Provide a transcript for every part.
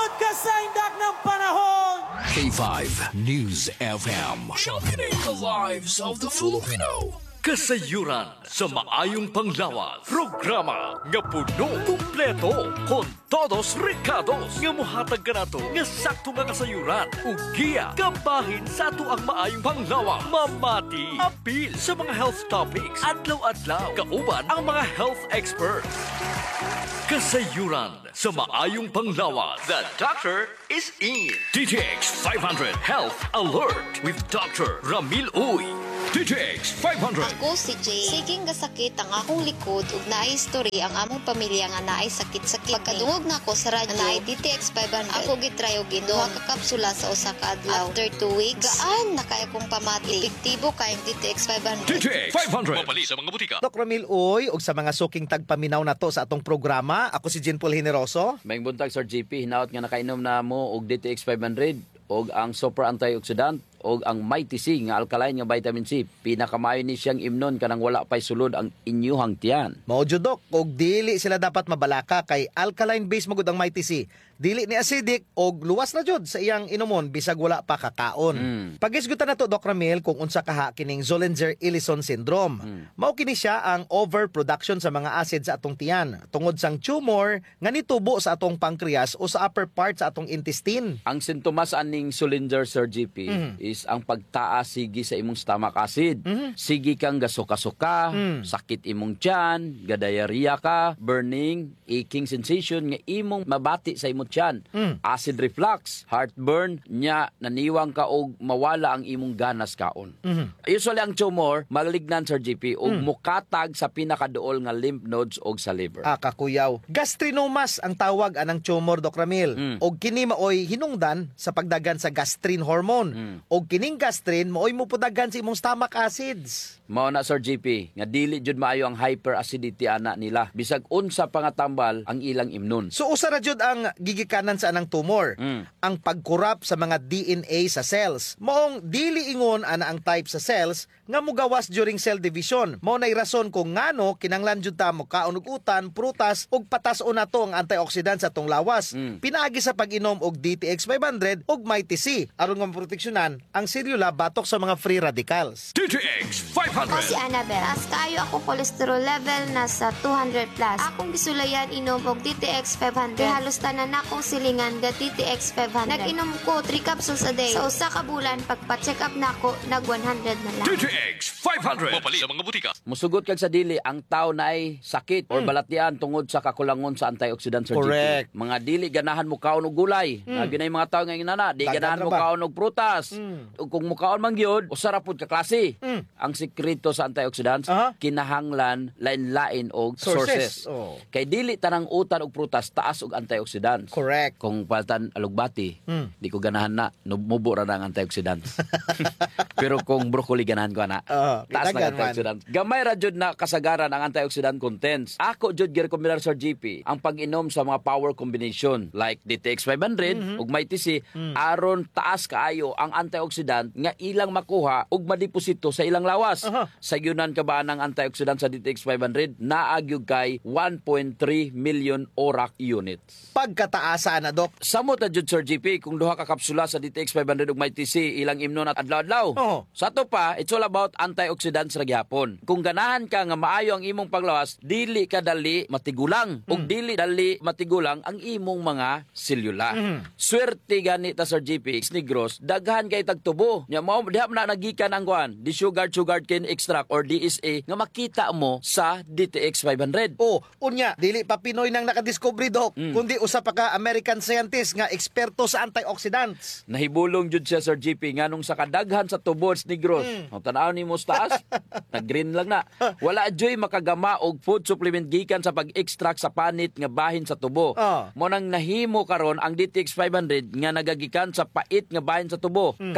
Sunod ka sa indak ng panahon. K5 News FM. Championing the lives of the Filipino. Kasayuran sa maayong panglawas. Programa nga puno kumpleto kon todos recados nga mohatag kanato nga sakto nga kasayuran ug giya kabahin sa ato ang maayong panglawas. Mamati apil sa mga health topics adlaw-adlaw kauban ang mga health experts. Kasayuran sa maayong panglawas. The doctor is in. DTX 500 Health Alert with Dr. Ramil Uy. DTX 500. Ako si Jay. Siging gasakit ang akong likod ug naay history ang among pamilya nga naay sakit-sakit. Pagkadungog na ako sa radyo naay DTX 500. Ako gitry og duha ka kapsula sa usa ka adlaw. After 2 weeks, gaan na kay akong pamati. Epektibo kay ang DTX 500. DTX 500. Mapali sa mga butika. Dok Ramil Uy, ug sa mga suking tagpaminaw na to sa atong programa, ako si Jean Paul Generoso. May buntag Sir GP, hinaot nga nakainom na mo og DTX 500 og ang super antioxidant og ang Mighty C nga alkaline nga vitamin C. Pinakamayo ni siyang imnon kanang wala pay sulod ang inyuhang tiyan. Mao jud Dok, og dili sila dapat mabalaka kay alkaline base magud ang Mighty C. Dili ni acidic og luwas na jud sa iyang inumon bisag wala pa kakaon. Pagisgutan nato Dok Ramil kung unsa kaha kining Zollinger-Ellison syndrome. Mao kini siya ang overproduction sa mga acid sa atong tiyan tungod sang tumor nga nitubo sa atong pancreas o sa upper part sa atong intestine. Ang sintomas aning Zollinger Sir GP is ang pagtaas sige sa imong stomach acid. Sige kang gasuka-suka, sakit imong tiyan, gadayarya ka, burning, aching sensation nga imong mabati sa imong tiyan. Acid reflux, heartburn, nya naniwang ka og mawala ang imong ganas kaon. Usually ang tumor malignan Sir GP og mukatag sa pinakaduol nga lymph nodes og sa liver. Kakuyaw. Gastrinomas ang tawag anang tumor Dok Ramil. Og kini maoy hinungdan sa pagdagan sa gastrin hormone. Og kining gastrin maoy mupudagan sa imong stomach acids. Mao na Sir GP nga dili jud maayo ang hyperacidity ana nila. Bisag unsa pangatambal ang ilang imnon. So usa ra jud ang gigikanan sa anang tumor. Ang pagkurap sa mga DNA sa cells. Maong dili ingon ana ang type sa cells nga mugawas during cell division. Mao nay rason kung ngano kinanglan jud ta mo kaon og utan, prutas ug patas-o nato ang antioxidant sa tong lawas. Pinaagi sa pag-inom og DTX 500 ug Mighty C aron nga maproteksyonan ang selula batok sa mga free radicals. DTX Ako si 500. Annabel. As kayo ako cholesterol level nasa 200 plus. Akong gisulayan inom og DTX 500. Kaya halos tanan akong silingan ga DTX 500. Nag-inom ko 3 capsules a day. Sa usa ka bulan pagpa-check up nako nag 100 na lang. DTX 500. Mapali sa mga butika. Musugot kag sa dili ang tao na ay sakit or balatian tungod sa kakulangon sa antioxidant Sir Correct. GP. Mga dili ganahan mo kaon og gulay. Nabi na yung mga tao nga inana, di Dagan ganahan ra mo ba? kaon og prutas. Ug kung mo kaon man gyud, usara pud ka klase. Ang sekreto sa antioxidants kinahanglan lain-lain og sources. Oh. Kay dili tanang utan og prutas taas og antioxidants. Correct. Kung paltan alugbati, di ko ganahan na, mubo ra na ang antioxidants. Pero kung broccoli ganahan ko na, taas na dagan man. antioxidants. Gamay ra jud na kasagaran ang antioxidant contents. Ako jud girekomendar Sir GP ang pag-inom sa mga power combination like DTX 500 ug Mighty C aron taas kaayo ang antioxidant nga ilang makuha ug madeposito sa ilang lawas. Sa yunan ka ba ang antioxidant sa DTX 500 naagyog kay 1.3 million ORAC units. Pagkataasa na Dok. Samot na jud Sir GP kung duha ka kapsula sa DTX 500 ug Mighty C ilang imnon at adlaw-adlaw. Sa to pa, it's all about antioxidants ra gyapon. Kung ganahan ka nga maayo ang imong paglawas, dili ka dali matigulang ug dili dali matigulang ang imong mga selula. Swerte gani ta Sir GP Negros, daghan kay tagtubo. Nya mao diha na nagikan ang kuan, di sugar cane extract or DSA nga makita mo sa DTX 500. Unya, dili pa Pinoy nang nakadiscovery Dok, kundi usa pa ka American scientist nga eksperto sa antioxidants. Nahibulong jud siya Sir GP nganong sa kadaghan sa tubods Negros. Tanaw ni mo sa taas, nag-green lang na. Wala joy makagama og food supplement gikan sa pag-extract sa panit nga bahin sa tubo. Mo nang nahimo karon ang DTX 500 nga nagagikan sa pait nga bahin sa tubo.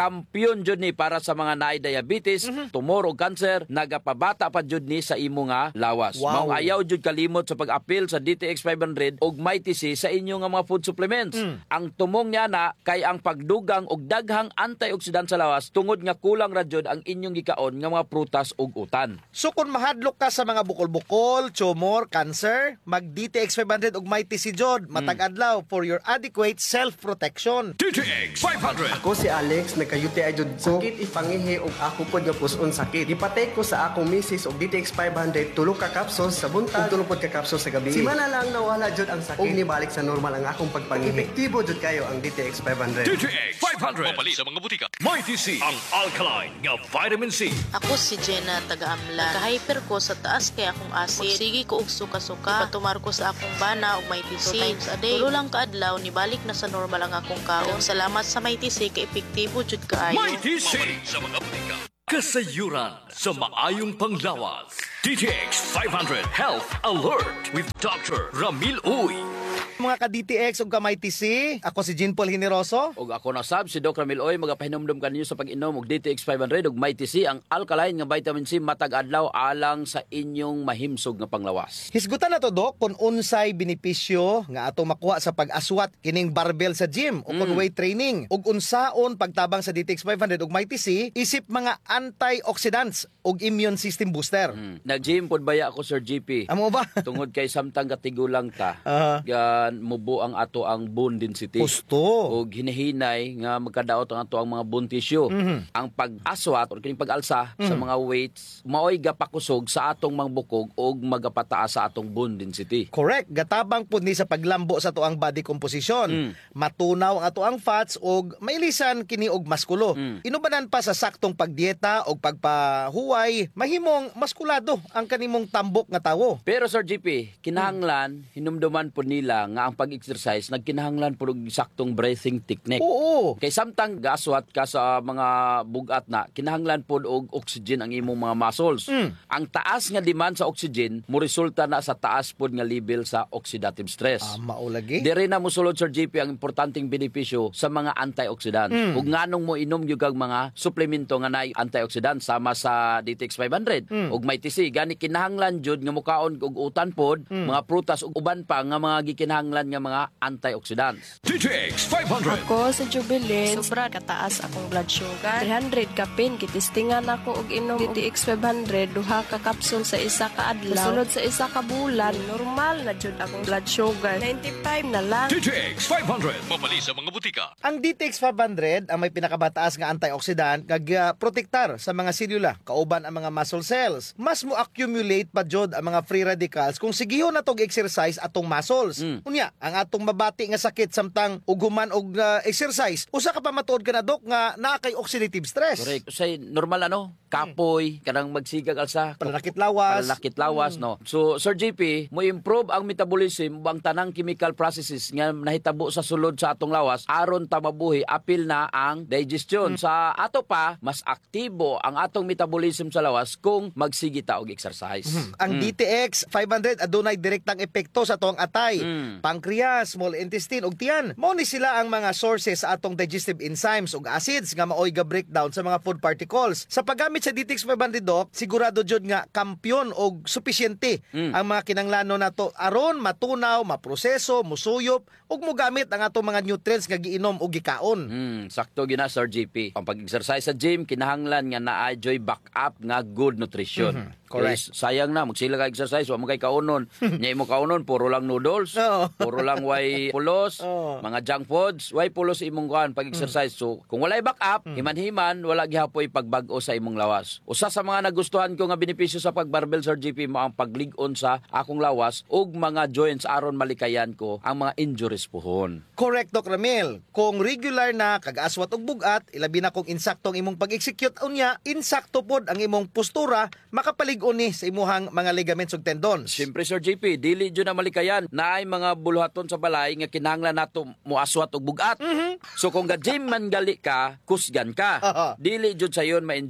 Kampiyon jud ni para sa mga naay diabetes, tumor o cancer, nagapabata pa jud ni sa imo nga lawas. Wow. Maong ayaw jud kalimot sa pag-apil sa DTX 500 ug MyTC sa inyo nga mga food supplements. Ang tumong niya na kay ang pagdugang og daghang antioxidant sa lawas tungod nga kulang ra jud ang inyong gikaon nga mga prutas ug utan. So kung mahadlok ka sa mga bukol-bukol, tumor, cancer, mag DTX 500 ug MyTC jod matag adlaw for your adequate self-protection. DTX 500. Ako si Alex, nagka-UTI jud ko. Sakit ipangihi og ako pod nga puson sakit. Gipatay ko sa akong misis og DTX 500 tulo ka kapsos sa buntag ug tulo pod ka kapsos sa gabi. Simana lang nawala jud ang sakit ug nibalik sa normal ang akong pagpangihi. Epektibo jud kayo ang DTX 500. DTX 500. Mapali sa mga butika. MyTC, ang alkaline nga vitamin C. Ako si Jenna taga-Amlan. Naka-hyper ko sa taas kay akong acid. Magsigi ko og suka-suka. Ipatumar ko sa akong bana og MyTC. 2 times a day. Tulo lang kaadlaw nibalik na sa normal ang akong kaon. Salamat sa MyTC kay epektibo jud kaayo. MyTC sa mga butika. Kasayuran sa maayong panglawas. DTX 500 Health Alert with Dr. Ramil Uy. Mga ka-DTX ug ka-MyTC, ako si Jean Paul Generoso. Og ako na sab si Dr. Ramil Oy, magapahinumdum kaninyo sa pag-inom og DTX 500 ug MyTC, ang alkaline nga vitamin C matag adlaw alang sa inyong mahimsog nga panglawas. Hisgutan na to, Dok, kung unsay benepisyo nga atong makuha sa pag-aswat kining barbell sa gym o kung weight training ug unsaon pagtabang sa DTX 500 ug MyTC isip mga antioxidants ug immune system booster. Nag-gym pod baya ako, Sir GP. Amo ba? Tungod kay samtang katigulang ta. Mubo ang ato ang bone density. Gusto. Og hinahinay nga magkadaot ang ato ang mga bone tissue. Ang pag-aswat o kining pag-alsa sa mga weights maoy gapakusog sa atong mga bukog og magapataas sa atong bone density. Correct. Gatabang pud ni sa paglambo sa ato ang body composition. Matunaw ang ato ang fats og mailisan kini og maskulo. Inubanan pa sa saktong pagdieta og pagpahuway, mahimong maskulado ang kanimong tambok nga tawo. Pero Sir GP, kinahanglan hinumduman po nila nga ang pag-exercise nagkinahanglan po og saktong breathing technique. Oo. Kay samtang gaswat ka sa mga bugat na, kinahanglan po og oxygen ang imong mga muscles. Ang taas nga demand sa oxygen mo resulta na sa taas po nga level sa oxidative stress. Mao lagi. Dire na mosulod, Sir JP, ang importanteng benepisyo sa mga antioxidant. Ug nganong mo inom yung mga suplemento nga naay antioxidant sama sa DTX 500 ug MyTC, gani kinahanglan jud nga mukaon og utan pod, mga prutas ug uban pa nga mga gikinahanglan nga mga antioxidants. DTX 500. Ako sa Jubilin, sobra kataas akong blood sugar. 300 kapin, kitistingan ako og inom DTX 500, duha ka kapsul sa isa ka adlaw. Sulod sa isa ka bulan, normal na jud akong blood sugar. 95 na lang. DTX 500. Mapali sa mga butika. Ang DTX 500 ang may pinakabataas nga antioxidant kag protektar sa mga selula kauban ang mga muscle cells. Mas mo accumulate pa jud ang mga free radicals kung sigihon na tog exercise atong muscles. Unya, ang atong mabati nga sakit samtang uguman og exercise, usa ka pa matuod ka na, Dok, nga naa kay oxidative stress. Correct. Say normal kapoy, kanang magsigag alsa, Pananakit lawas. no. So Sir JP, mo improve ang metabolism ug ang tanang chemical processes nga nahitabo sa sulod sa atong lawas aron ta mabuhi apil na ang digestion. Sa ato pa mas aktibo ang atong metabolism sa lawas kung magsigi ta og exercise. Ang DTX 500 adunay direktang epekto sa atong atay, pancreas, small intestine ug tiyan. Mao ni sila ang mga sources sa atong digestive enzymes ug acids nga maoy ga breakdown sa mga food particles. Sa paggamit sa DTX 500, Doc, sigurado jud nga kampyon og supisyente ang mga kinahanglanon nato aron matunaw, maproseso, musuyop ug mogamit ang atong mga nutrients nga giinom ug gikaon. Sakto gina, Sir JP. Ang pag-exercise sa gym kinahanglan nga naa-joy backup nga good nutrition. Correct. Sayang na magsila ka exercise wa mo kay kaunon. Nya imo kaunon puro lang noodles, puro lang way pulos, mga junk foods, way pulos imong kuan pag-exercise. So kung walay backup, himan-himan wala gihapoy pagbag-o sa imong lawas. Usa sa mga nagustuhan ko nga benepisyo sa pagbarbell, Sir JP, mo ang paglig-on sa akong lawas ug mga joints aron malikayan ko ang mga injuries puhon. Correct, Doc Ramil. Kung regular na kag-aswat og bugat, ilabi na kung insaktong imong pag-execute unya, insakto pod ang imong postura, makapalig-on ni sa imuhang mga ligaments ug tendons. Siyempre, Sir JP, dili dyan na malikayan na ay mga buluhaton sa balay nga kinahanglan nato muaswat og bugat. So kung ga-gym man gali ka, kusgan ka. Dili dyan sa yon ma-injured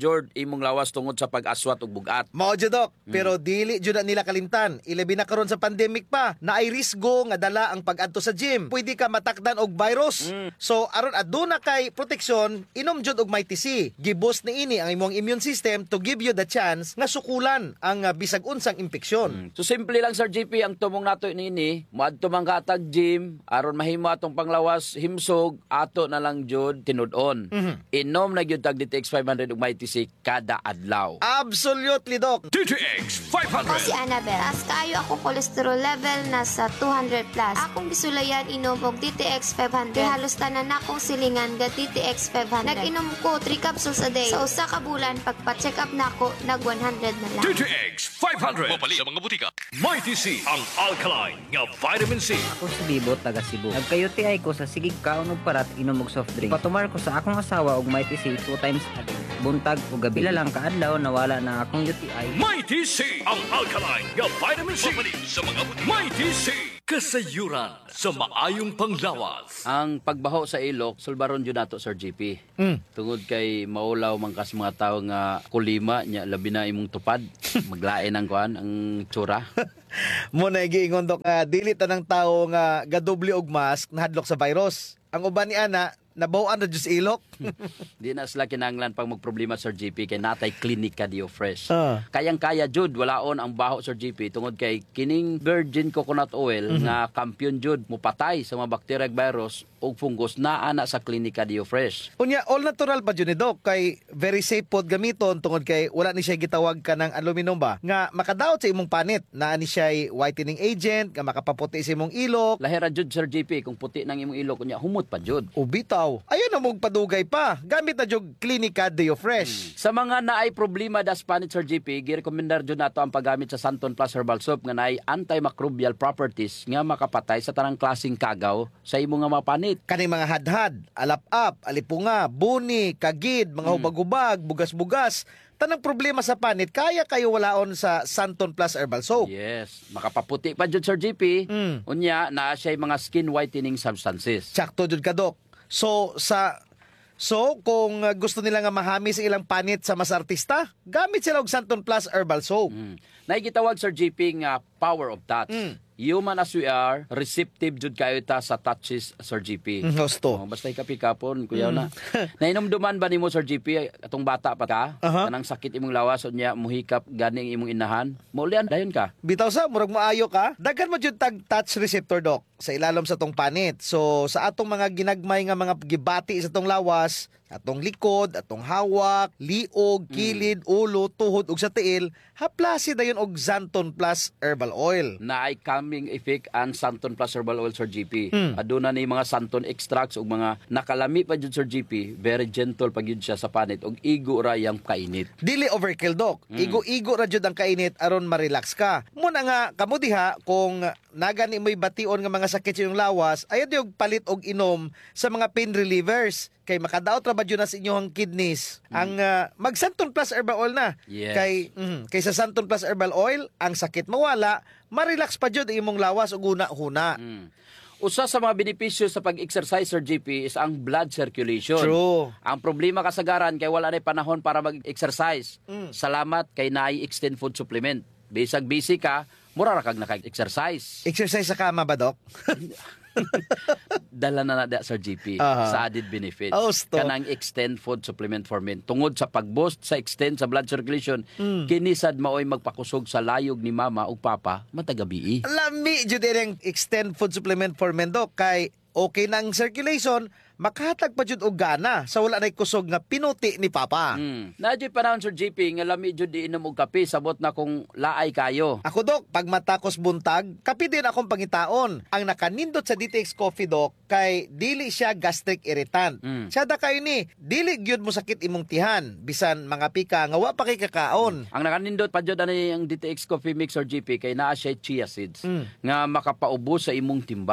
imong lawas tungod sa pag-aswat ug bugat. Mao jud Dok, pero dili jud na nila kalimtan. Ilabi na karon sa pandemic pa, na ay risgo nga dala ang pag-adto sa gym. Pwede ka matakdan og virus. So aron aduna kay proteksyon, inom jud og Mighty C. Giboost ni ini ang imong immune system to give you the chance nga sukulan ang bisag unsang impeksyon. So simple lang Sir JP ang tumong nato nini, moadto man ka atag gym aron mahimo atong panglawas himsog ato na lang jud tinud-on. Inom na gyud tag DTX 500 ug Mighty C kada adlaw. Absolutely Dok. DTX Ako 500. si Annabel. Taas kayo ako cholesterol level nasa 200 plus. Akong gisulayan inom og DTX 500. Halos tanan akong silingan ga DTX 500. Nag-inom ko 3 capsules a day. Sa usa ka bulan pagpa-check up nako nag 100 na lang. DTX 500. Mapalit sa mga butika. Mighty C, ang alkaline nga vitamin C. Ako si Bibo, taga Cebu. Nagka-UTI ko sa sigig kaon og parat inom og soft drink. Patumar ko sa akong asawa og Mighty C 2 times a day. Buntag o gabi. Pila lang kaadlaw nawala na akong UTI. Mighty C, ang alkaline nga vitamin C. Mapalit sa mga butika. Mighty C, kasayuran sa maayong panglawas. Ang pagbaho sa ilok sulbaron jud nato Sir JP. Tungod kay maulaw man kas mga tawo nga kulima nya labi na imong tupad. Maglain ang kuan ang tsura. Mo na giingon Dok, dili tanang tawo nga gadoble og mask nahadlok sa virus. Ang uban ni ana nabawan na jud sa ilok. Di na sila kinahanglan pag magproblema Sir JP kay natay Clinica Dio Fresh. Kayang-kaya jud walaon ang baho Sir JP tungod kay kining virgin coconut oil nga kampiyon jud mupatay sa mga bacteria ug virus ug fungus naa na sa Clinica Dio Fresh. Unya all natural pa jud ni Dok kay very safe pod gamiton tungod kay wala ni siya gitawag ka ng aluminum ba nga makadaot sa imong panit. Naa ni siya whitening agent nga makapaputi sa imong ilok. Lahira jud Sir JP kung puti nang imong ilok unya humot pa jud. Ubitaw. Ayun na mong padugay pa. Gamit na jud Clinica Dio Fresh. Sa mga naay problema das panit Sir JP, girekomendar jud nato ang paggamit sa Santon Plus Herbal Soap nga naay antimicrobial properties nga makapatay sa tanang klaseng kagaw sa imong nga mga panit. Kaning mga hadhad, alap-ap, alipunga, buni, kagid, mga hubag-hubag, bugas-bugas, tanang problema sa panit, kaya kayo walaon sa Santon Plus Herbal Soap. Yes, makapaputi pa jud Sir JP. Unya na siya mga skin whitening substances. Sakto jud ka Dok. So kung gusto nila nga mahami sa ilang panit sa mas artista, gamit sila og Santon Plus Herbal Soap. Naigitawag Sir JP nga power of touch. Human as we are, receptive jud kayo ta sa touches Sir JP. Gusto. Basta ikapikapon, kuyaw na. Nainomduman ba nimo Sir JP atong bata pa ka? Kanang sakit imong lawas unya muhikap ganing imong inahan. Maulian dayon ka. Bitaw sa murag maayo ka. Daghan mo jud tag touch receptor Dok sa ilalom sa tong panit. So sa atong mga ginagmay nga mga gibati sa tong lawas, atong likod, atong hawak, liog, kilid, ulo, tuhod ug sa tiil, haplasi dayon og Santon Plus Herbal Oil. Naay calming effect ang Santon Plus Herbal Oil Sir JP. Aduna ni mga Santon extracts ug mga nakalami pa jud Sir JP, very gentle pa gyud siya sa panit ug igo ra yang kainit. Dili overkill Dok. Igo-igo ra jud ang kainit aron ma-relax ka. Muna nga kamo diha kung nagani mo'y bation nga mga sakit sa iyong lawas, ayaw diog palit og inom sa mga pain relievers. Kay makadaot ra ba jud na sa inyong kidneys ang mag Santon Plus Herbal Oil na. Yes. Kay sa Santon Plus Herbal Oil ang sakit mawala, ma-relax pa jud ang imong lawas ug huna-huna. Usa sa mga benepisyo sa pag-exercise Sir JP is ang blood circulation. True. Ang problema kasagaran kay wala na panahon para mag-exercise. Salamat kay naay extend food supplement. Bisag busy ka, mura ra kag naka-exercise. Exercise sa kama ba Dok? Dala na Sir JP sa added benefits. Kanang extend food supplement for men. Tungod sa pag-boost sa extend sa blood circulation, kinisad maoy magpakusog sa layog ni mama ug papa matagabi. Lami jud ang extend food supplement for men Dok kay okay nang circulation, makahatag pa jud og gana sa wala nay kusog nga pinuti ni papa. Nadyo panahon Sir JP nga lami jud di inom og kape sabot na kung laay kayo. Ako Dok, pag matakos buntag, kape din akong pangitaon. Ang nakanindot sa DTX Coffee Dok kay dili siya gastric irritant. Siya da kayo ni, dili gyud mo sakit imong tihan bisan mga pika nga wa pa kay kakaon. Ang nakanindot pa jud ani ang DTX Coffee Mix Sir JP kay naa siya chia seeds nga makapaubos sa imong timbang.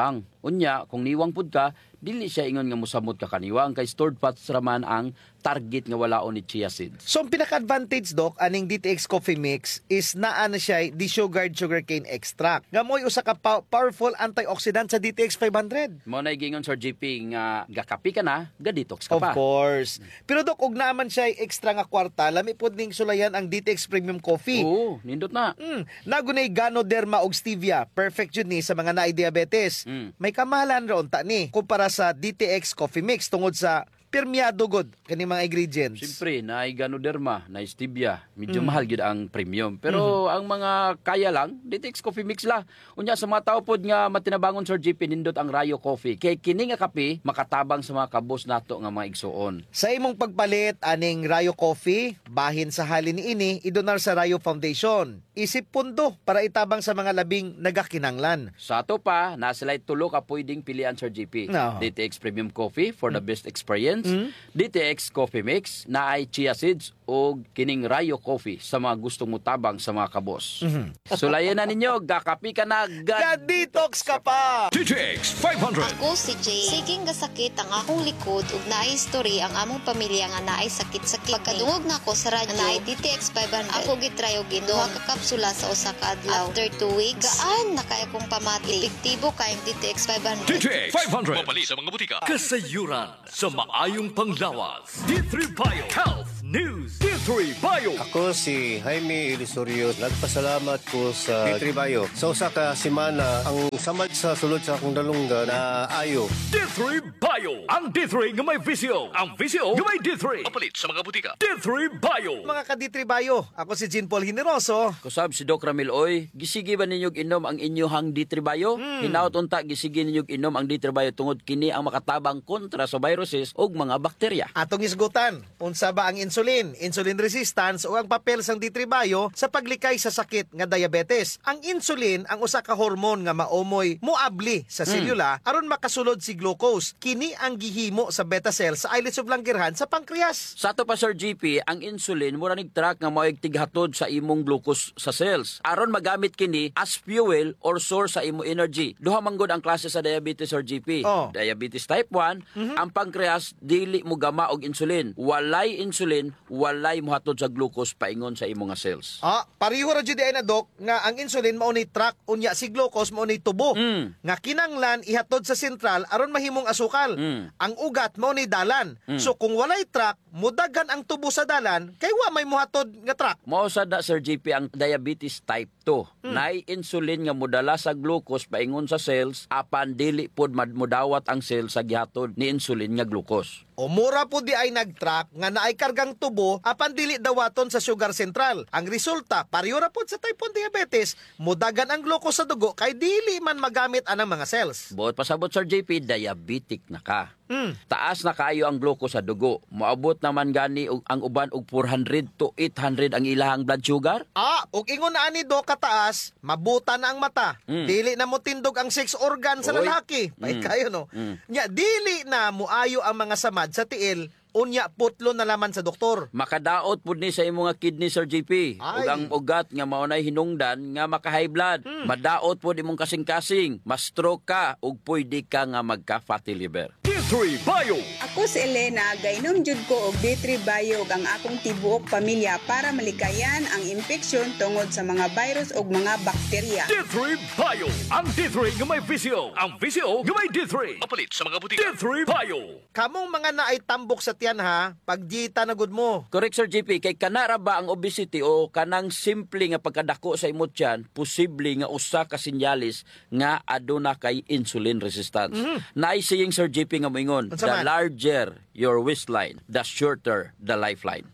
Unya, kung niwang pud ka, dili siya ingon nga mosamot ka kaniwang kay stored fats raman ang target nga walaon ni chia seeds. So ang pinaka-advantage, Doc, aning DTX Coffee Mix is naa na siya desugared sugarcane extract. Nga mo'y usa ka powerful antioxidant sa DTX 500. Mo na gingon Sir JP nga gakapi ka na, ga-detox ka Of pa. course. Pero Doc, og naaman siya extra nga kwarta, lami pod ning sulayan ang DTX Premium Coffee. Oo, nindot na. Nagunay Ganoderma og stevia. Perfect yun ni sa mga naay diabetes. May kamahalan ra unta ni kumpara sa DTX Coffee Mix tungod sa permeado god kani mga ingredients. Siyempre, na Ganoderma, na stevia, medyo mahal gid ang premium. Pero ang mga kaya lang, DTX Coffee Mix la. Unya sa mga tao pod nga matinabangon Sir JP nindot ang Rayo Coffee. Kay kini nga kape makatabang sa mga kabos nato nga mga igsuon. Sa imong pagpalit aning Rayo Coffee, bahin sa halin niini idonar sa Rayo Foundation. Isip pundo para itabang sa mga labing nagakinanglan. Sa ato pa, nasilay tulo ka pwedeng pilian Sir JP. No. DTX Premium Coffee for the best experience. DTX Coffee Mix na ay chia seeds o kining Rayo Coffee sa mga gustong mutabang sa mga kabos. Sulayan na ninyo, gakapi ka na, Ga-detox ka pa! DTX 500. Ako si Jay. Siging gasakit ang akong likod ug naay history ang among pamilya nga naay sakit-sakit. Pagkadungog na ko sa radyo, naay DTX 500. Ako gitry og duha ka kapsula sa usa ka adlaw. After 2 weeks, gaan na kay akong pamati. Epektibo kay DTX 500. DTX 500. Mapali sa mga butika. Kasayuran sa maayong panglawas. D3 Bio Health News. D3 Bio. Ako si Jaime Ilisorio. Nagpasalamat ko sa D3 Bio. Sa usa ka semana, ang samad sa sulod sa akong dalunggan na ayo. D3 Bio. Ang D3 nga may visyo. Ang visyo nga may D3. Mapalit sa mga butika. D3 Bio. Mga ka-D3 Bio, ako si Jean Paul Generoso. Kusab si Doc Ramil Oy, gisigi ba ninyog inom ang inyohang D3 Bio? Hinaut unta gisigi ninyog inom ang D3 Bio tungod kini ang makatabang kontra sa viruses ug mga bakterya. Atong isgutan, unsa ba ang insulin resistance o ang papel sang D3 Bio sa paglikay sa sakit nga diabetes. Ang insulin ang usa ka hormone nga maomoy moabli sa selula aron makasulod si glucose. Kini ang gihimo sa beta cells sa islets of Langerhans sa pancreas. Sa ato pa Sir GP, ang insulin mura nig-track nga mao'y tighatod sa imong glucose sa cells aron magamit kini as fuel or source sa imong energy. Duha man gud ang klase sa diabetes Sir GP. Diabetes type 1, ang pancreas dili mo gama og insulin. Walay insulin, walay mohatod sa glucose paingon sa imong nga cells. Pareho ra jud ay na Doc nga ang insulin mao ni track unya si glucose mao ni tubo. Nga kinanglan ihatod sa sentral aron mahimong asukal. Ang ugat mao ni dalan. So kung walay track, mudagan ang tubo sa dalan kay wa may mohatod nga track. Mao sad na Sir GP ang diabetes type 2. Naay insulin nga modala sa glucose paingon sa cells apan dili pod mudawat ang cell sa gihatod ni insulin nga glucose. O mura po di ay nag-track nga naay kargang tubo apan dili dawaton sa sugar central. Ang resulta, pareho ra pod sa type 1 diabetes, mudagan ang glucose sa dugo kay dili man magamit anang mga cells. Buot pasabot Sir JP, diabetic na ka. Taas na kaayo ang glucose sa dugo. Moabot naman gani ang uban og 400 to 800 ang ilahang blood sugar. Og ingon na ani do kataas, mabuta na ang mata. Dili na mo tindog ang sex organ sa lalaki. Pait kayo no. Nya dili na muayo ang mga samad sa tiil. Unya putlo na laman sa doktor. Makadaot pud ni sa imong nga kidney Sir JP. Ug ang ugat nga maunay hinungdan nga maka-high blood. Madaot pud imong kasing-kasing, ma-stroke ka ug pwede ka nga magka-fatty liver. D3 Bio. Ako si Elena, gainom jud ko og D3 Bio ang akong tibuok pamilya para malikayan ang infeksyon tungod sa mga virus ug mga bakterya. D3 Bio. Ang D3 nga may visyo. Ang visyo nga may D3. Mapalit sa mga butika. D3 Bio. Kamong mga naay tambok sa tiyan ha, pagjita na gud mo. Correct Sir JP, kay kanara ba ang obesity o kanang simple nga pagkadako sa imong tiyan, posible nga usa ka sinyalis nga aduna kay insulin resistance. Naay saying Sir JP nga moingon, the larger your waistline, the shorter the lifeline.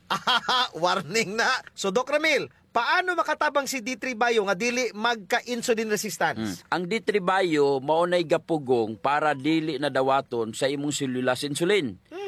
Warning na. So Doc Ramil, paano makatabang si D3 Bio nga dili magka-insulin resistance? Ang D3 Bio maunay gapugong para dili na dawaton sa imong selula insulin.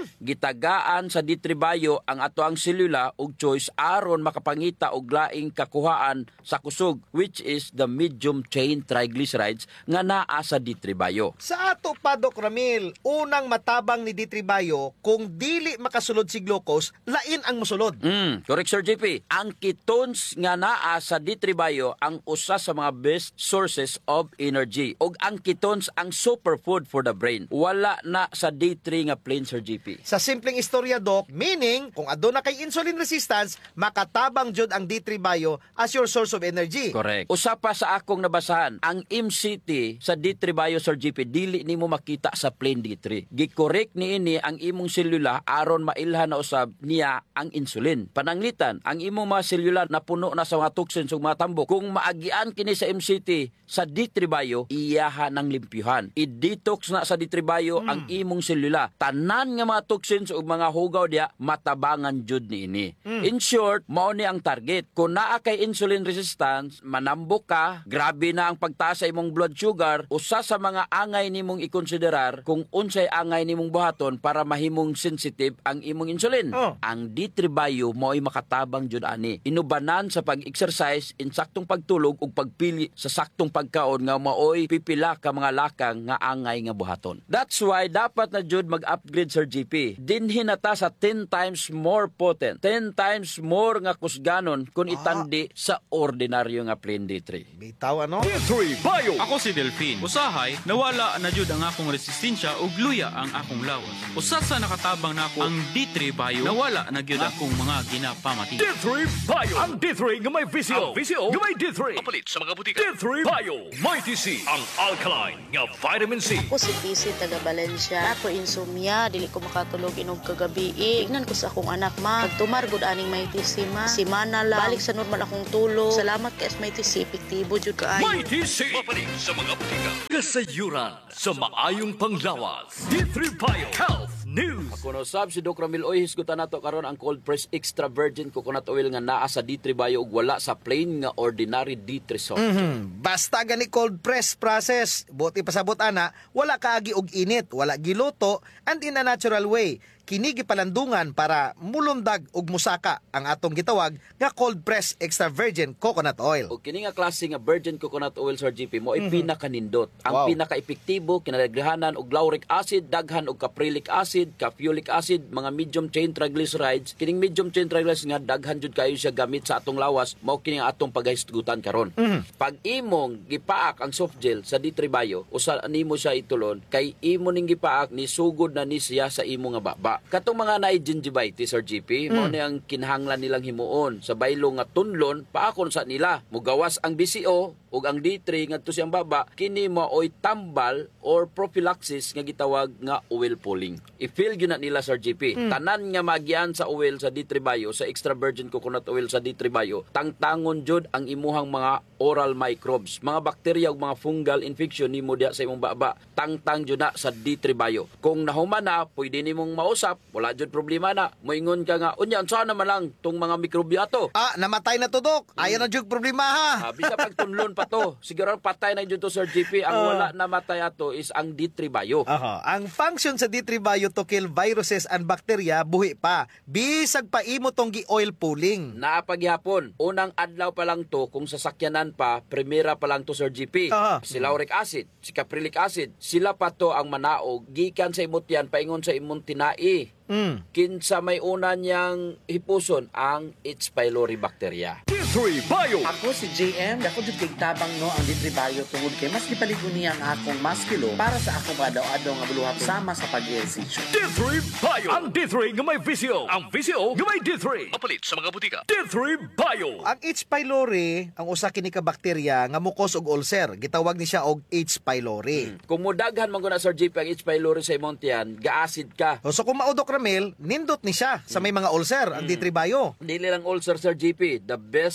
Gitagaan sa D3 Bio ang atoang selula ug choice aron makapangita og laing kakuhaan sa kusog, which is the medium chain triglycerides nga naa sa D3 Bio. Sa ato pa, Doc Ramil, unang matabang ni D3 Bio, kung dili makasulod si glucose, lain ang musulod. Correct, Sir JP. Ang ketones nga naa sa D3 Bio ang usa sa mga best sources of energy. Og ang ketones ang superfood for the brain. Wala na sa D3 nga plain, Sir JP. Sa simpleng istorya, Doc, meaning, kung aduna kay insulin resistance, makatabang jud ang D3 Bio as your source of energy. Correct. Usa pa sa akong nabasahan, ang MCT sa D3 Bio, Sir JP, dili nimo makita sa plain D3. Gikorek niini ang imong selula aron mailhan na usab niya ang insulin. Pananglitan, ang imong mga selula na puno na sa mga toxins ug mga tambok. Kung maagian kini sa MCT sa D3 Bio, iyaha ng limpyuhan. I-detox na sa D3 Bio ang imong selula. Tanan nga mga toxins ug mga hugaw diya matabangan jud niini. In short, mao ni ang target. Kung naa kay insulin resistance, manambok ka, grabe na ang pagtaas sa imong blood sugar, usa sa mga angay nimong ikonsiderar kung unsay angay nimong buhaton para mahimong sensitive ang imong insulin. Ang D3 Bio mo'y makatabang jud ani. Inubanan sa pag-exercise, insaktong pagtulog ug pagpili sa saktong pagkaon nga maoy pipila ka mga lakang nga angay nga buhaton. That's why dapat na jud mag-upgrade, Sir GP. Dinhi na ta sa 10 times more potent, 10 times more nga kusganon kung itandi sa ordinaryo nga plain D3. Bitaw ano? D3 Bio. Ako si Delphine. Usahay, nawala na jud ang akong resistensya ug luya ang akong lawas. Usa sa nakatabang nako ang D3 Bio, nawala na gyud akong mga ginapamati. D3 Bio. Ang D3 nga may VCO. Ang VCO nga may D3. Kapalit sa mga butika. D3 Bio. Mighty C. Ang alkaline nga vitamin C. Ako si PC taga Valencia. Ako insomnia, dili ko makatulog inog kagabi. Tignan ko sa akong anak, ma. Pagtumar gud aning Mighty C, ma. Simana lang. Balik sa normal akong tulog. Salamat kay Mighty C, epektibo jud kaayo. Mighty C. Kapalit sa mga butika. Kasayuran sa maayong panglawas. D3 Bio. Health News. Ako no sab si Doc Ramil Oy, hisgutan nato karon ang cold press extra virgin coconut oil nga naa sa D3 Bio ug wala sa plain nga ordinary D3 soft. Basta gani cold press process, buti pasabot ana, wala kaagi og init, wala giluto, and in a natural way. Kini gipalandungan para mulundag ug musaka ang atong gitawag nga cold press extra virgin coconut oil. O kini nga klase nga virgin coconut oil, Sir GP, mo ay pinakanindot. Ang pinaka-epektibo kinadaghanan og lauric acid, daghan og caprylic acid, caffeolic acid, mga medium chain triglycerides. Kining medium chain triglycerides nga daghan jud kayo siya gamit sa atong lawas, mao kini nga atong paghisgutan karon. Pag imong gipaak ang soft gel sa D3 Bio, usa nimo siya itulon kay imo ning gipaak ni sugod na ni siya sa imo nga baba. Katong mga naay gingivitis, Sir GP, mo ni ang kinahanglan nilang himuon sa baylo nga tunlon paakon sa nila. Mugawas ang BCO ug ang D3 ngadto siyang baba, kini maoy tambal or prophylaxis nga gitawag nga oil pulling. I-feel gyud na nila, Sir GP. Tanan nga magian sa oil sa D3 Bio, sa extra virgin coconut oil sa D3 Bio, tangtangon jud ang imuhang mga oral microbes, mga bakterya ug mga fungal infection nimo diha sa imong baba. Tangtang jud na sa D3 Bio. Kung nahuman na, pwede nimong mausap, wala jud problema na. Moingon ka nga, unya unsa naman lang tong mga mikrobyo ato? Namatay na to, Dok. Ayan na jud problema ha. Bisa pagtunlon pa to. Siguro patay na jud to, Sir GP. Ang wala na matay ato is ang D3 Bio. Ang function sa D3 Bio to kill viruses and bacteria buhi pa. Bisag pa imo tong gi-oil pulling. Naapaghapon, unang adlaw pa lang to, kung sasakyanan pa, primera pa lang to, Sir GP. Si lauric acid, si caprylic acid, sila pa to ang manaog, gikan sa imot yan, paingon sa imong tinai. Kinsa may una niyang hipuson ang H. pylori bacteria. D3 Bio. Ako si JM, ako jud kay tabang no ang D3 Bio tungod kay mas gipaligon niya ang akong maskilo para sa akong adlaw-adlaw nga buluhat sama sa pag-ehersisyo. D3 Bio. Ang D3 nga may VCO. Ang VCO nga may D3. Mapalit sa mga butika. D3 Bio. Ang H. pylori, ang usa kini ka bakterya nga mukos og ulcer. Gitawag ni siya og H. pylori. Kung mudaghan man guna, Sir JP, ang H. pylori sa imong tiyan, ga-acid ka. So kung maudok Ramil, nindot ni siya sa may mga ulcer ang D3 Bio. Dili lang ulcer, Sir JP. The best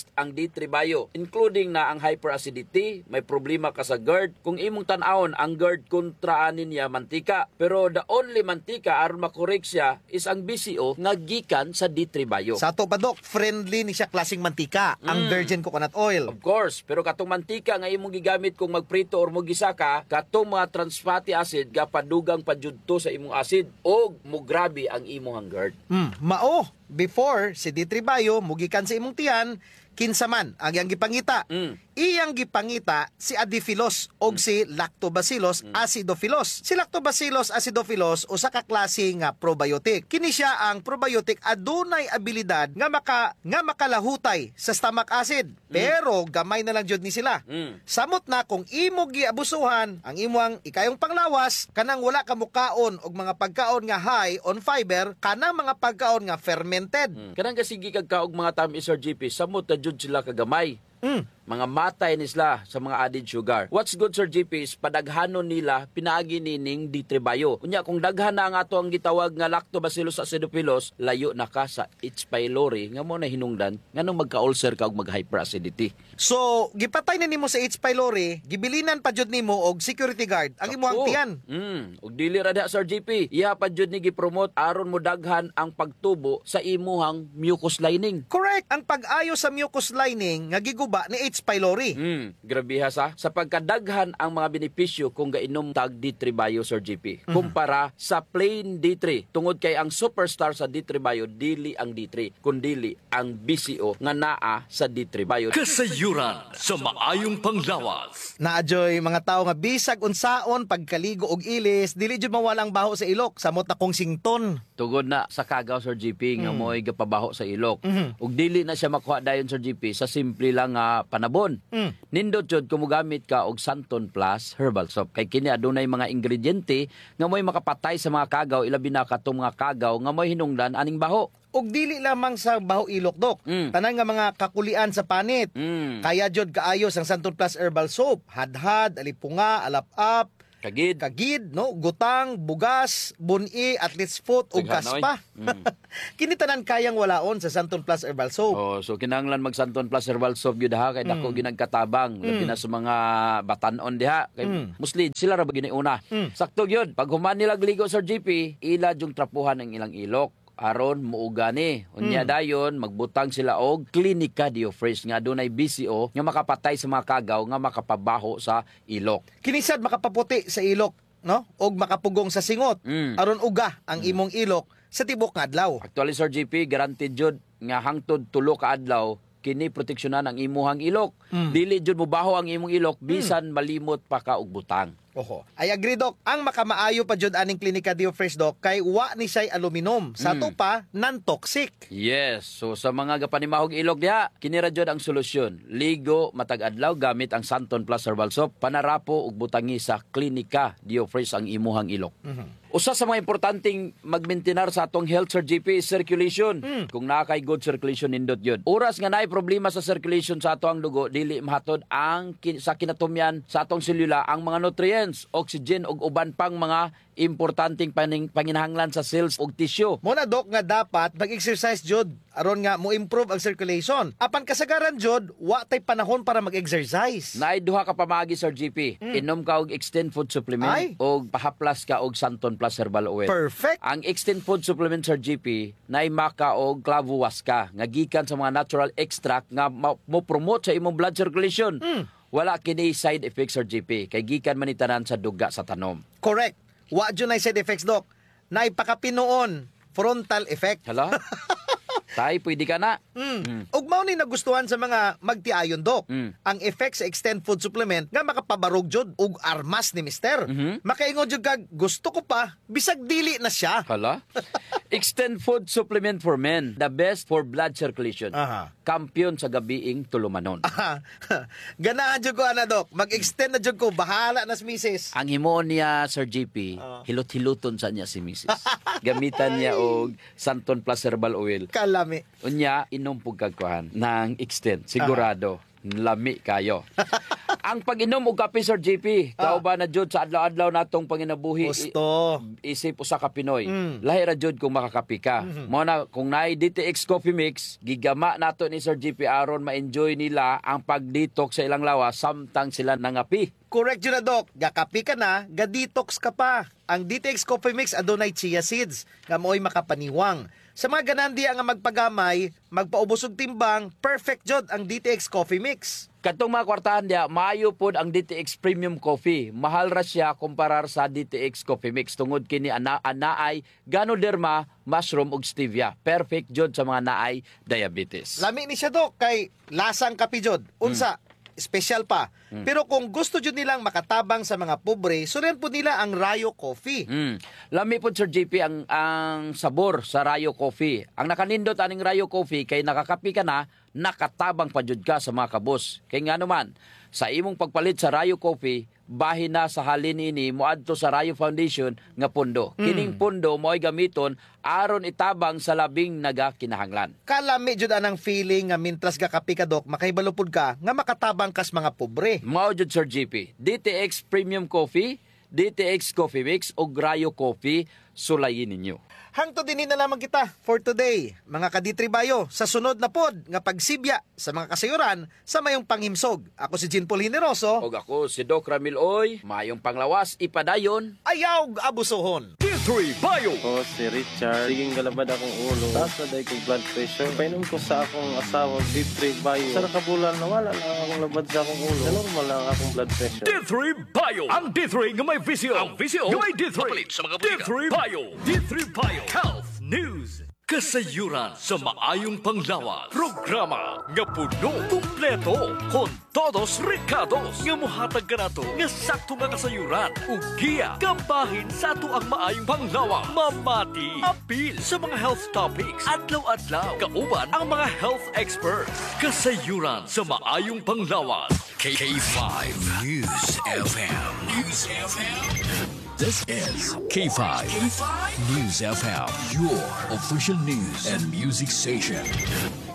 list ang D3 Bio, including na ang hyperacidity, may problema ka sa GERD. Kung imong tan-awon ang GERD kontraanin niya mantika, pero the only mantika aron makorek siya is ang BCO nga gikan sa D3 Bio. Sa ato pa Dok, friendly ni siya klaseng mantika, ang virgin coconut oil. Of course, pero katong mantika nga imong gigamit kung magprito or mo gisaka, katong mga trans fatty acid gapadugang padjudto sa imong acid o mo grabe ang imong GERD. Mao, before si D3 Bio mugikan sa imong tiyan, kinsa man ang iyang gipangita. Iyang gipangita si Adiphilus og si Lactobacillus acidophilus. Si Lactobacillus acidophilus usa ka klase nga probiotic. Kini siya ang probiotic adunay abilidad nga makalahutay sa stomach acid. Pero gamay na lang jud ni sila. Samot na kung imo giabusuhan ang imong ikayong panglawas, kanang wala ka mukaon og mga pagkaon nga high on fiber, kanang mga pagkaon nga fermented. Kanang kasigi kag kaog mga tamis Sir GP, samot na jud sila kagamay. Mga matay ni sila sa mga added sugar. What's good Sir GP is padaghanon nila pinaagi nining D3 Bio. Unya kung daghan na ang ato ang gitawag nga Lactobacillus acidophilus, layo na ka sa H. pylori nga mo na hinungdan nganong magka-ulcer ka og mag-hyperacidity. So, gipatay na nimo sa H. pylori, gibilinan pa jud nimo og security guard ang imong tiyan. Og dili ra Sir GP, iya pa jud ni gipromote aron mo daghan ang pagtubo sa imuhang mucus lining. Correct, ang pag-ayo sa mucus lining nga giguba ni H. pylori. Grabe ha sa pagkadaghan ang mga benepisyo kung gainom tag D3 Bio Sir GP kumpara sa plain D3. Tungod kay ang superstar sa D3 Bio dili ang D3 kundi ang BCO nga naa sa D3 Bio. Kasayuran sa maayong panglawas. Naadyoy mga tao nga bisag unsaon pagkaligo og ilis, dili jud mawalang baho sa ilok, samot na kong sington. Tugod na sa kagaw Sir GP nga mo'y gapabaho sa ilok. Ug dili na siya makuha dayon Sir GP sa simple lang nga panabon. Nindot jud kung mogamit ka og Santon Plus herbal soap. Kay kini adunay mga ingrediente nga mo'y makapatay sa mga kagaw, ilabi na katong mga kagaw nga mo'y hinungdan aning baho. Og dili lamang sa baho ilok Dok, tanan nga mga kakulian sa panit. Kaya jud kaayos ang Santon Plus herbal soap, hadhad, alipunga, alap-up, kagid, no, gutang, bugas, buni, athlete's foot ug kaspa. Kini tanan kayang walaon sa Santon Plus herbal soap. Oh, so kinahanglan mag Santon Plus herbal soap gyud ha kay dako ginagkatabang labi na sa mga batan-on diha kay musli sila ra ba giniuna. Sakto gyud pag human nila gligo Sir GP, ila jung trapuhan ang ilang ilok aron muugani. Unya dayon magbutang sila og Clinica Diofresh nga adunay BCO nga makapatay sa mga kagaw nga makapabaho sa ilok. Kinisad makapaputi sa ilok, no? Og makapugong sa singot aron uga ang imong ilok sa tibok nga adlaw. Actually Sir GP, guaranteed jud nga hangtod 3 ka adlaw kini proteksyonan ang imuhang ilok. Dili jud mobaho ang imong ilok bisan malimot pa ka og butang. Oho. I agree Dok. Ang makamaayo pa jud aning Clinica Diofresh Dok kay wa ni say aluminum. Sa to pa non-toxic. Yes. So sa mga gapanimahog ilok diha, kini ra jud ang solusyon. Ligo matag adlaw gamit ang Santon Plus herbal soap, panarapo ug butangi sa Clinica Diofresh ang imuhang ilok. Usa sa mga importanteng magmaintenar sa atong health Sir GP is circulation. Kung naa kay good circulation nindot yun. Oras nga naay problema sa circulation sa atong dugo, dili mahatod ang sa kinatumyan sa atong selula ang mga nutrients, oxygen ug uban pang mga importanteng panginahanglan sa cells ug tissue. Muna Dok nga dapat mag-exercise jud aron nga mo improve ang circulation. Apan kasagaran jud wa tay panahon para mag-exercise. Naay duha ka pamaagi Sir GP. Inom ka og Extend Food Supplement ug pahaplas ka og Santon Plus herbal oil. Perfect. Ang Extend Food Supplement Sir GP naay maka og clavo waska nga gikan sa mga natural extract nga mo promote sa imong blood circulation. Wala kini side effects Sir GP kay gikan man itanan sa duga sa tanom. Correct. Wa jud nay side effects Dok. Nay pakapinoon frontal effect. Hala. Tay, pwede ka na. Ug mao ni nagustuhan sa mga magtiayon Dok. Ang effect sa Extend Food Supplement nga makapabarog jud ug armas ni Mister. Makaingon jud kag gusto ko pa bisag dili na siya. Hala. Extend Food Supplement for Men, the best for blood circulation. Kampiyon sa gabiing tulumanon. Ganahan jud ko ana Dok. Mag-extend na jud ko, bahala na si Mrs. Ang himuon niya Sir GP, hilot-hiluton sa niya si Mrs. Gamitan niya og Santon Plus herbal oil. Kalami. Unya inom pug kagkuhan ng Extend sigurado lami kayo. Ang pag-inom og kape, Sir JP, kauban na jud sa adlaw-adlaw natong panginabuhi. Gusto. Isip usa ka Pinoy. Lahi ra jud kung makakapi ka. Mo na kung naay DTX Coffee Mix, gigama nato ni Sir JP aron ma-enjoy nila ang pag-detox sa ilang lawas samtang sila nangapi. Correct yun na, Doc. Gakapi ka na, ga-detox ka pa. Ang DTX Coffee Mix adunay chia seeds nga mo'y makapaniwang. Sa mga ganandiya nga magpagamay, magpaubos og timbang, perfect jod ang DTX Coffee Mix. Katong mga kwartahan dia, maayo pod ang DTX Premium Coffee. Mahal ra siya kumparar sa DTX Coffee Mix tungod kini anaay Ganoderma, mushroom ug stevia. Perfect jod sa mga naay diabetes. Lami ni siya, Doc, kay lasang kapi jod. Unsa, special pa. Pero kung gusto jud nilang makatabang sa mga pobre, suren po nila ang Rayo Coffee. Lami po, Sir JP, ang sabor sa Rayo Coffee. Ang nakanindot aning Rayo Coffee kay nakakapi ka na, nakatabang pa jud ka sa mga kabos. Kay nga naman, sa imong pagpalit sa Rayo Coffee, bahin na sa halin ini moadto sa Rayo Foundation nga pundo. Kining pundo mo'y gamiton aron itabang sa labing nagakinahanglan. Kalami jud anang feeling nga mintras gakapi ka, Doc, makaibalupod ka nga makatabang kas mga pobre. Mao jud, Sir JP. DTX Premium Coffee, DTX Coffee Mix o Rayo Coffee, sulayin ninyo. Hangto din na lamang kita for today. Mga kaditribayo, sa sunod na pod nga pagsibya sa mga kasayuran sa mayong panghimsog. Ako si Jean Paul Generoso. Og ako si Doc Ramil Oy. Mayong panglawas, ipadayon. Ayaw abusohon. D3 Bio. Ako si Richard. Siging galabad akong ulo. Taas na dahil kong blood pressure. Painom ko sa akong asawa, D3 Bio. Sa nakabulan, nawala na akong labad sa akong ulo. Na normal lang akong blood pressure. D3 Bio. Ang D3 nga may visio. Ang visio nga may D3. D3 Bio. D3 Bio. Health News. Kasayuran sa maayong panglawas. Programa nga puno, kumpleto, con todos recados. Nga muhatag ka na to, nga sakto nga kasayuran. Ug giya, kabahin sa ato ang maayong panglawas. Mamati, apil sa mga health topics. Adlaw-adlaw, kauban ang mga health experts. Kasayuran sa maayong panglawas. K5 News FM. News FM. This is K5 News FM, your official news and music station.